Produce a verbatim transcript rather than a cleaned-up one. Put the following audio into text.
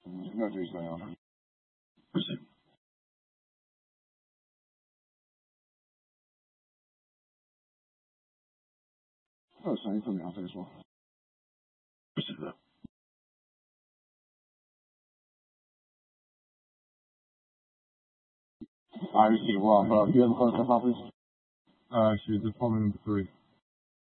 那就这样了。不行。二传一分两分说。不行的。I see one, but you have heard the public. Uh, she's the problem three.